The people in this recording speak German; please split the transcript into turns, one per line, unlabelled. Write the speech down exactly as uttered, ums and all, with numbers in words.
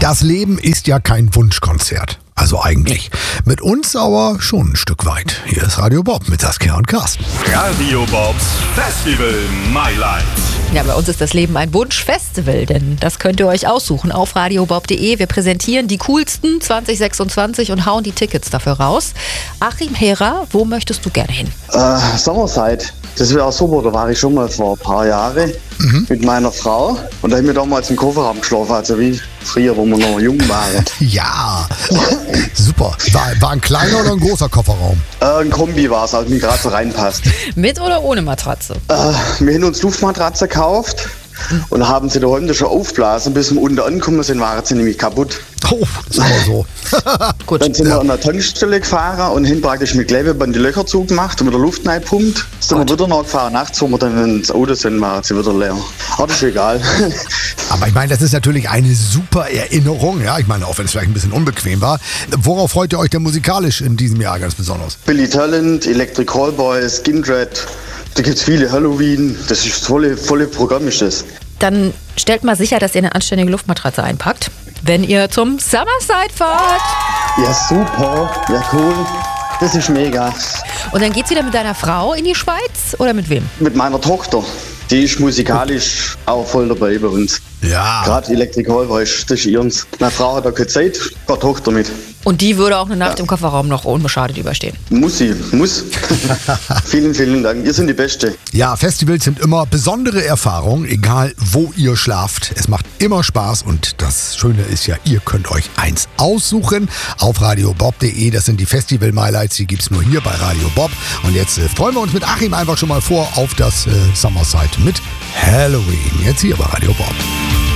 Das Leben ist ja kein Wunschkonzert. Also eigentlich. Mit uns aber schon ein Stück weit. Hier ist Radio Bob mit Saskia und Carsten.
Radio Bobs Festival My Life.
Ja, bei uns ist das Leben ein Wunschfestival, denn das könnt ihr euch aussuchen auf radio bob punkt de. Wir präsentieren die coolsten zwanzig sechsundzwanzig und hauen die Tickets dafür raus. Achim Hera, wo möchtest du gerne hin?
Äh, Sommerzeit. Das wäre super, da war ich schon mal vor ein paar Jahren mhm. mit meiner Frau. Und da haben wir damals im Kofferraum geschlafen, also wie früher, wo wir noch jung waren.
Ja, super. War, war ein kleiner oder ein großer Kofferraum?
Äh, ein Kombi war es, also mir gerade so reinpasst.
Mit oder ohne Matratze?
Äh, wir haben uns Luftmatratze gekauft. Und haben sie daheim schon aufblasen, bis wir unten angekommen sind, waren sie nämlich kaputt.
Oh, das ist aber so.
Gut. Dann sind ja. wir an der Tankstelle gefahren und haben praktisch mit Klebeband die Löcher zugemacht und mit der Luft reingepumpt. Sind wir wieder nachgefahren. Nachts, wo wir dann ins Auto sind, waren sie wieder leer. Aber das ist egal.
Aber ich meine, das ist natürlich eine super Erinnerung. Ja, ich meine, auch wenn es vielleicht ein bisschen unbequem war. Worauf freut ihr euch denn musikalisch in diesem Jahr ganz besonders?
Billy Talent, Electric Callboy, Skindred. Da gibt es viele, Halloween, das ist das volle, volle Programm ist das.
Dann stellt mal sicher, dass ihr eine anständige Luftmatratze einpackt, wenn ihr zum Summerside fahrt.
Ja, super, ja cool, das ist mega.
Und dann geht's wieder mit deiner Frau in die Schweiz oder mit wem?
Mit meiner Tochter, die ist musikalisch auch voll dabei bei uns.
Ja.
Gerade Electric Callboy, das ist ihrens. Meine Frau hat auch keine Zeit, keine Tochter mit.
Und die würde auch eine Nacht ja. im Kofferraum noch unbeschadet überstehen.
Muss sie, muss. Vielen, vielen Dank. Ihr seid die Beste.
Ja, Festivals sind immer besondere Erfahrungen, egal wo ihr schlaft. Es macht immer Spaß und das Schöne ist ja, ihr könnt euch eins aussuchen auf radio bob punkt de. Das sind die Festival-Highlights, die gibt's nur hier bei Radio Bob. Und jetzt äh, freuen wir uns mit Achim einfach schon mal vor auf das äh, Summerside mit Halloween. Jetzt hier bei Radio Bob.